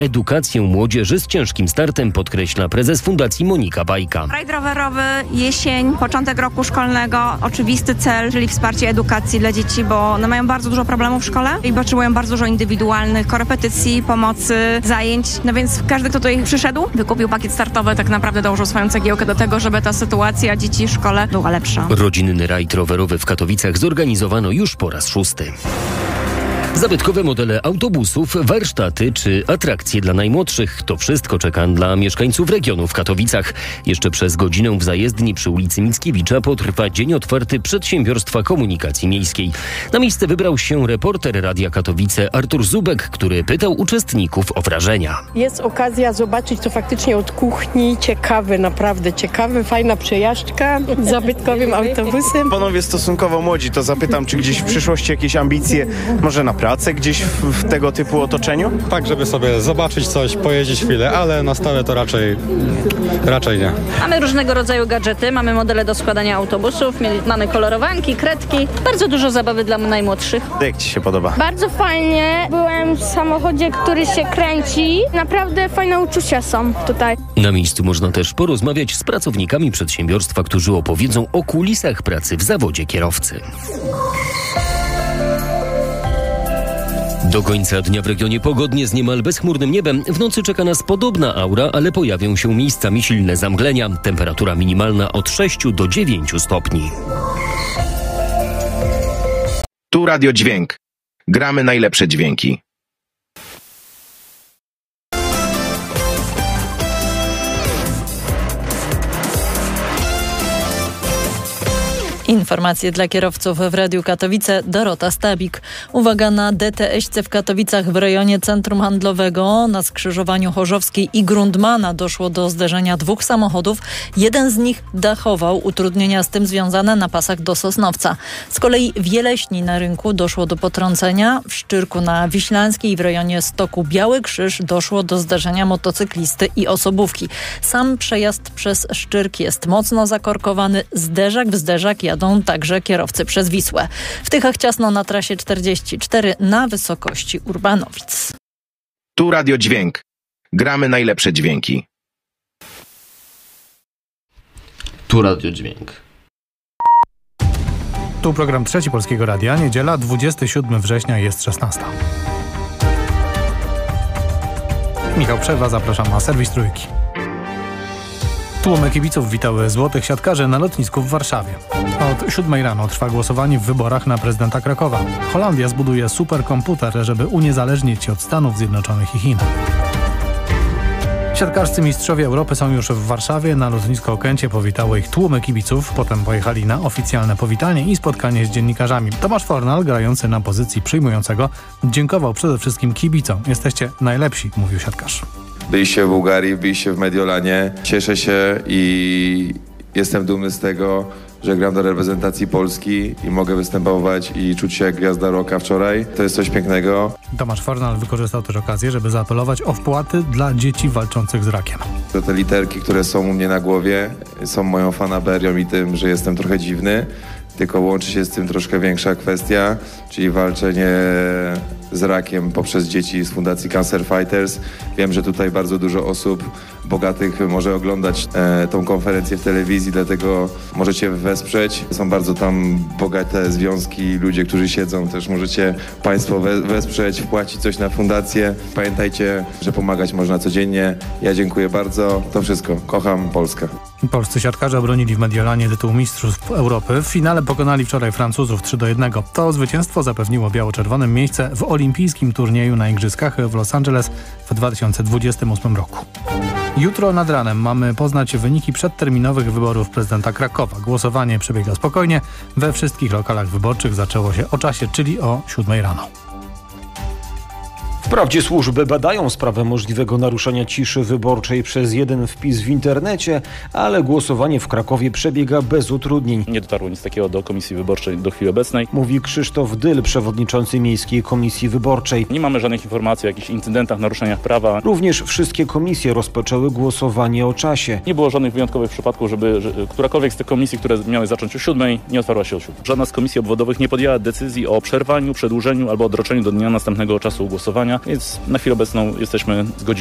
edukację młodzieży z ciężkim startem, podkreśla prezes Fundacji Monika Bajka. Rajd rowerowy, jesień, początek roku szkolnego, oczywisty cel, czyli wsparcie edukacji dla dzieci, bo one mają bardzo dużo problemów w szkole i potrzebują bardzo dużo indywidualnych korepetycji, pomocy, zajęć. No więc każdy, kto tutaj przyszedł, wykupił pakiet startowy, tak naprawdę dołożył swoją cegiełkę do tego, żeby ta sytuacja dzieci w szkole była lepsza. Rodzinny rajd rowerowy w Katowicach zorganizowano już po raz 6. Zabytkowe modele autobusów, warsztaty czy atrakcje dla najmłodszych. To wszystko czeka dla mieszkańców regionu w Katowicach. Jeszcze przez godzinę w zajezdni przy ulicy Mickiewicza potrwa dzień otwarty Przedsiębiorstwa Komunikacji Miejskiej. Na miejsce wybrał się reporter Radia Katowice Artur Zubek, który pytał uczestników o wrażenia. Jest okazja zobaczyć to faktycznie od kuchni. Ciekawy, naprawdę ciekawy, fajna przejażdżka z zabytkowym autobusem. Panowie stosunkowo młodzi, to zapytam, czy gdzieś w przyszłości jakieś ambicje, może na pracę gdzieś w tego typu otoczeniu? Tak, żeby sobie zobaczyć coś, pojeździć chwilę, ale na stałe to raczej nie. Mamy różnego rodzaju gadżety, mamy modele do składania autobusów, mamy kolorowanki, kredki, bardzo dużo zabawy dla najmłodszych. Jak Ci się podoba? Bardzo fajnie. Byłem w samochodzie, który się kręci. Naprawdę fajne uczucia są tutaj. Na miejscu można też porozmawiać z pracownikami przedsiębiorstwa, którzy opowiedzą o kulisach pracy w zawodzie kierowcy. Do końca dnia w regionie pogodnie z niemal bezchmurnym niebem. W nocy czeka nas podobna aura, ale pojawią się miejscami silne zamglenia. Temperatura minimalna od 6 do 9 stopni. Tu Radio Dźwięk. Gramy najlepsze dźwięki. Informacje dla kierowców w Radiu Katowice. Dorota Stabik. Uwaga na DTS-ce w Katowicach w rejonie centrum handlowego. Na skrzyżowaniu Chorzowskiej i Grundmana doszło do zderzenia dwóch samochodów. Jeden z nich dachował. Utrudnienia z tym związane na pasach do Sosnowca. Z kolei w Jeleśni na rynku doszło do potrącenia. W Szczyrku na Wiślańskiej w rejonie Stoku Biały Krzyż doszło do zderzenia motocyklisty i osobówki. Sam przejazd przez Szczyrk jest mocno zakorkowany. Zderzak w zderzak jadą także kierowcy przez Wisłę. W Tychach ciasno na trasie 44 na wysokości Urbanowic. Tu Radio Dźwięk. Gramy najlepsze dźwięki. Tu Radio Dźwięk. Tu program Trzeci Polskiego Radia. Niedziela, 27 września, jest 16. Michał Przerwa, zapraszam na serwis Trójki. Tłumy kibiców witały złotych siatkarzy na lotnisku w Warszawie. Od 7 rano trwa głosowanie w wyborach na prezydenta Krakowa. Holandia zbuduje superkomputer, żeby uniezależnić się od Stanów Zjednoczonych i Chin. Siatkarscy mistrzowie Europy są już w Warszawie. Na lotnisko Okęcie powitały ich tłumy kibiców. Potem pojechali na oficjalne powitanie i spotkanie z dziennikarzami. Tomasz Fornal, grający na pozycji przyjmującego, dziękował przede wszystkim kibicom. Jesteście najlepsi, mówił siatkarz. Byliście w Bułgarii, byliście w Mediolanie. Cieszę się i jestem dumny z tego, że gram do reprezentacji Polski i mogę występować i czuć się jak gwiazda rocka wczoraj. To jest coś pięknego. Tomasz Fornal wykorzystał też okazję, żeby zaapelować o wpłaty dla dzieci walczących z rakiem. Te literki, które są u mnie na głowie, są moją fanaberią i tym, że jestem trochę dziwny. Tylko łączy się z tym troszkę większa kwestia, czyli walczenie z rakiem poprzez dzieci z Fundacji Cancer Fighters. Wiem, że tutaj bardzo dużo osób bogatych może oglądać tą konferencję w telewizji, dlatego możecie wesprzeć. Są bardzo tam bogate związki, ludzie, którzy siedzą, też możecie Państwo wesprzeć, wpłacić coś na fundację. Pamiętajcie, że pomagać można codziennie. Ja dziękuję bardzo. To wszystko. Kocham Polskę. Polscy siatkarze obronili w Mediolanie tytuł Mistrzów Europy. W finale pokonali wczoraj Francuzów 3-1. To zwycięstwo zapewniło biało-czerwonym miejsce w olimpijskim turnieju na Igrzyskach w Los Angeles w 2028 roku. Jutro nad ranem mamy poznać wyniki przedterminowych wyborów prezydenta Krakowa. Głosowanie przebiega spokojnie. We wszystkich lokalach wyborczych zaczęło się o czasie, czyli o 7 rano. Wprawdzie służby badają sprawę możliwego naruszenia ciszy wyborczej przez jeden wpis w internecie, ale głosowanie w Krakowie przebiega bez utrudnień. Nie dotarło nic takiego do Komisji Wyborczej do chwili obecnej. Mówi Krzysztof Dyl, przewodniczący Miejskiej Komisji Wyborczej. Nie mamy żadnych informacji o jakichś incydentach, naruszeniach prawa. Również wszystkie komisje rozpoczęły głosowanie o czasie. Nie było żadnych wyjątkowych przypadków, żeby którakolwiek z tych komisji, które miały zacząć o 7, nie otwarła się o 7. Żadna z komisji obwodowych nie podjęła decyzji o przerwaniu, przedłużeniu albo odroczeniu do dnia następnego czasu głosowania. więc na chwilę obecną jesteśmy zgodzeni.